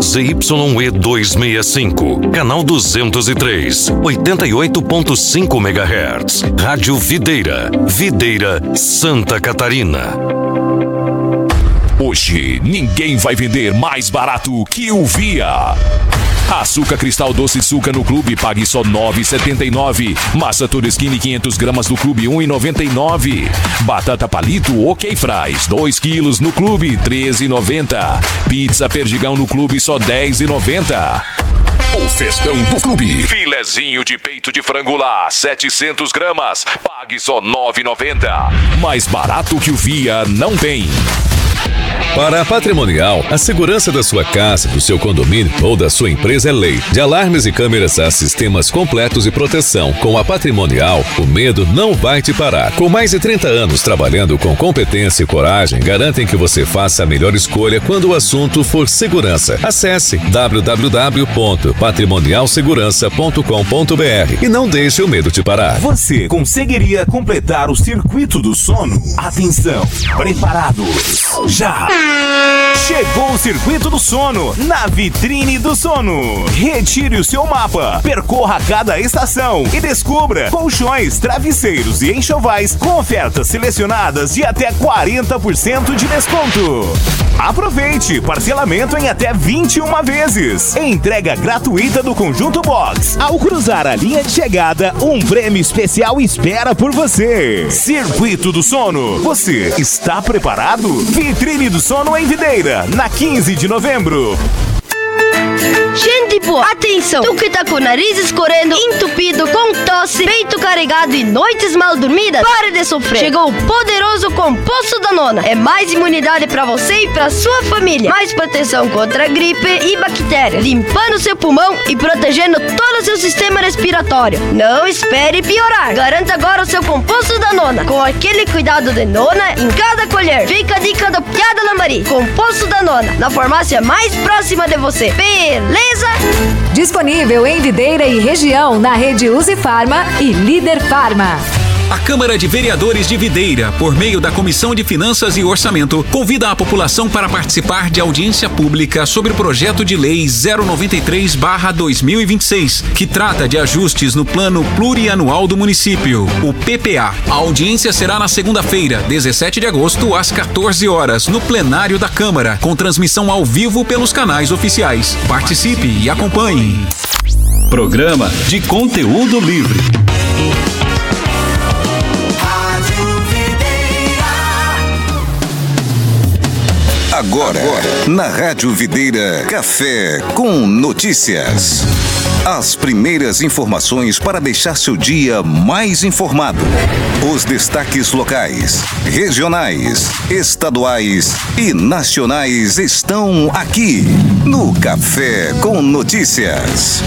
ZYE 265, canal 203, 88.5 MHz. Rádio Videira, Videira, Santa Catarina. Hoje, ninguém vai vender mais barato que o Via. Açúcar Cristal Doce Suca no Clube, pague só R$ 9,79. Massa Toresquini 500 gramas no Clube, R$ 1,99. Batata Palito OK Fries, 2 quilos no Clube, R$ 13,90. Pizza Perdigão no Clube, só R$ 10,90. O festão do Clube. Filezinho de peito de frango lá, 700 gramas, pague só R$ 9,90. Mais barato que o Via não tem. Para a Patrimonial, a segurança da sua casa, do seu condomínio ou da sua empresa é lei. De alarmes e câmeras a sistemas completos de proteção. Com a Patrimonial, o medo não vai te parar. Com mais de 30 anos trabalhando com competência e coragem, garantem que você faça a melhor escolha quando o assunto for segurança. Acesse www.patrimonialsegurança.com.br e não deixe o medo te parar. Você conseguiria completar o circuito do sono? Atenção, preparados, já! Chegou o Circuito do Sono na Vitrine do Sono. Retire o seu mapa, percorra cada estação e descubra colchões, travesseiros e enxovais com ofertas selecionadas de até 40% de desconto. Aproveite, parcelamento em até 21 vezes. Entrega gratuita do Conjunto Box. Ao cruzar a linha de chegada, um prêmio especial espera por você. Circuito do Sono, você está preparado? Vitrine do Sono em Videira, na 15 de novembro. Gente boa, atenção! Tu que tá com o nariz escorrendo, entupido, com tosse, peito carregado e noites mal dormidas, pare de sofrer! Chegou o poderoso Composto Danona. É mais imunidade pra você e pra sua família. Mais proteção contra gripe e bactérias, limpando seu pulmão e protegendo todo o seu sistema respiratório. Não espere piorar. Garanta agora o seu Composto Danona, com aquele cuidado de nona em cada colher. Fica a dica do Piada Lambari. Composto Danona, na farmácia mais próxima de você. Beleza? Disponível em Videira e região na rede Uzi Farma e Líder Farma. A Câmara de Vereadores de Videira, por meio da Comissão de Finanças e Orçamento, convida a população para participar de audiência pública sobre o projeto de lei 093/2026, que trata de ajustes no Plano Plurianual do município, o PPA. A audiência será na segunda-feira, 17 de agosto, às 14 horas, no plenário da Câmara, com transmissão ao vivo pelos canais oficiais. Participe e acompanhe. Programa de conteúdo livre. Agora, na Rádio Videira, Café com Notícias. As primeiras informações para deixar seu dia mais informado. Os destaques locais, regionais, estaduais e nacionais estão aqui no Café com Notícias.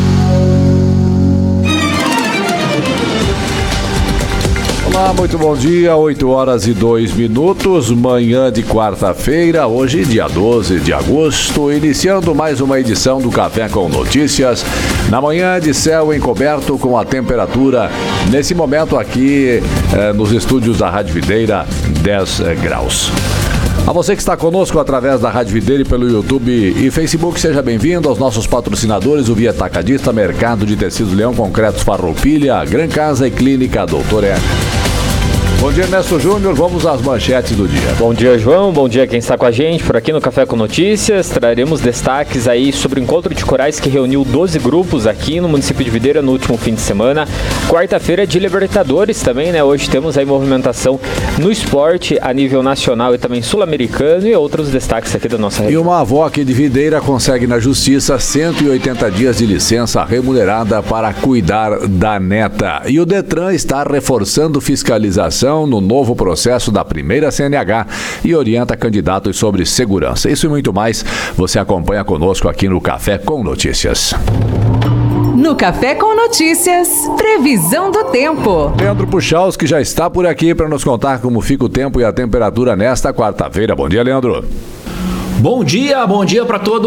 Olá, muito bom dia, 8h02, manhã de quarta-feira, hoje dia 12 de agosto, iniciando mais uma edição do Café com Notícias, na manhã de céu encoberto com a temperatura, nesse momento aqui nos estúdios da Rádio Videira, 10 graus. A você que está conosco através da Rádio Videira e pelo YouTube e Facebook, seja bem-vindo aos nossos patrocinadores, o Via Atacadista, Mercado de Tecidos Leão, Concretos Farroupilha, Gran Casa e Clínica Doutor Eco. Bom dia, Ernesto Júnior. Vamos às manchetes do dia. Bom dia, João. Bom dia quem está com a gente por aqui no Café com Notícias. Traremos destaques aí sobre o encontro de corais que reuniu 12 grupos aqui no município de Videira no último fim de semana. Quarta-feira de Libertadores também, né? Hoje temos aí movimentação no esporte a nível nacional e também sul-americano e outros destaques aqui da nossa região. E uma avó aqui de Videira consegue na justiça 180 dias de licença remunerada para cuidar da neta. E o Detran está reforçando fiscalização no novo processo da primeira CNH e orienta candidatos sobre segurança. Isso e muito mais você acompanha conosco aqui no Café com Notícias. No Café com Notícias, previsão do tempo. Leandro Puchalski já está por aqui para nos contar como fica o tempo e a temperatura nesta quarta-feira. Bom dia, Leandro. Bom dia para todos.